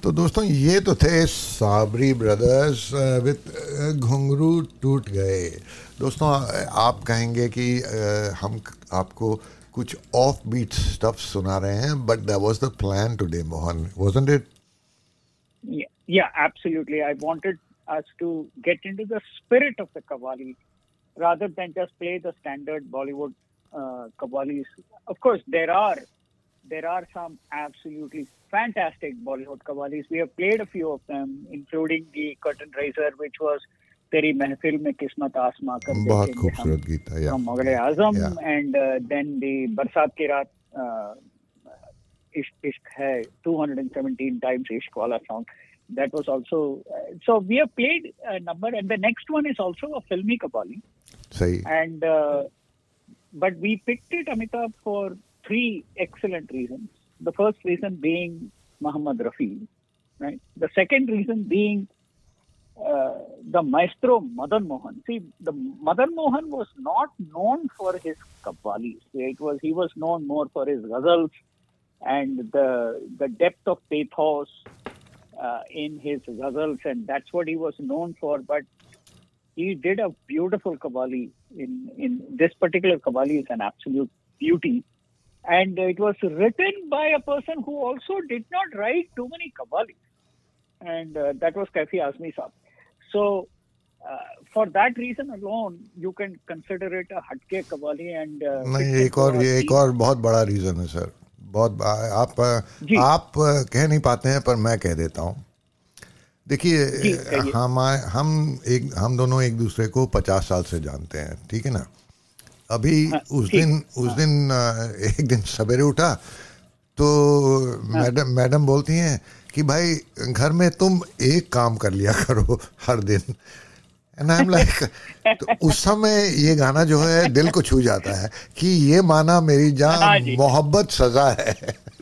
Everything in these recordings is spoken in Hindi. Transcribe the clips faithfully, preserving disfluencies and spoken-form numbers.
तो दोस्तों ये तो थे साबरी ब्रदर्स विद घुंघरू टूट गए। दोस्तों आप कहेंगे कि uh, हम आपको कुछ ऑफ बीट स्टफ सुना रहे हैं, but that was the plan today, Mohan, wasn't it? Yeah, yeah, absolutely. I wanted us to get into the spirit of the Qawwali rather than just play the standard Bollywood uh, Qawwalis. Of course, there are there are some absolutely fantastic Bollywood Qawwalis. We have played a few of them, including the Curtain Raiser, which was Teri Mehfil Mein Kismat Aasma Kar बहुत Dekenge खूबसूरत Hum गीत है, या from Mughal-e Azam, या and uh, then the Barsat Ki Raat, uh, Ishq Ishq Hai, two hundred seventeen times Ishq Wala song. That was also, uh, so we have played a number, and the next one is also a filmy Qawwali. सही। And, uh, but we picked it, Amitabh, for three excellent reasons. The first reason being Muhammad Rafi, right? The second reason being uh, the maestro Madan Mohan. See, the Madan Mohan was not known for his Qawwalis. It was, he was known more for his ghazals and the the depth of pathos uh, in his ghazals, and that's what he was known for. But he did a beautiful Qawwali. In in this particular Qawwali is an absolute beauty, and it was written by a person who also did not write too many Qawwalis, and uh, that was Kaifi Azmi Saab. So uh, for that reason alone, you can consider it a hatke Qawwali. And uh, नहीं, एक और ये एक और बहुत बड़ा रीज़न है सर, बहुत आप आप कह नहीं पाते हैं पर मैं कह देता हूँ। देखिए, हम हम एक हम दोनों एक दूसरे को पचास साल से जानते हैं, ठीक है ना। अभी हाँ, उस दिन उस हाँ, दिन एक दिन सवेरे उठा तो हाँ, मैडम मैडम बोलती हैं कि भाई घर में तुम एक काम कर लिया करो हर दिन। एंड आई एम लाइक, तो उस समय ये गाना जो है दिल को छू जाता है कि ये माना मेरी जान मोहब्बत सजा है।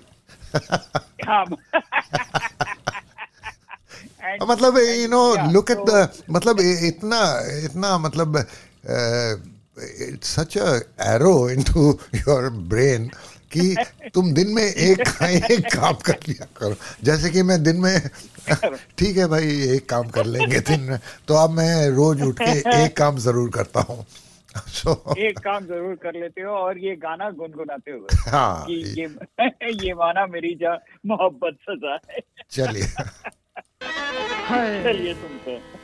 मतलब you know look at the, मतलब इतना इतना मतलब it's such a arrow into your brain कि तुम दिन में एक एक काम कर लिया करो। जैसे कि मैं दिन में, ठीक है भाई एक काम कर लेंगे दिन में, तो अब मैं रोज उठ के एक काम जरूर करता हूँ। so, एक काम जरूर कर लेते हो और ये गाना गुनगुनाते हुए, हाँ, कि ये ये माना मेरी जा मोहब्बत सजा है। चलिए चलिए सुनते हैं।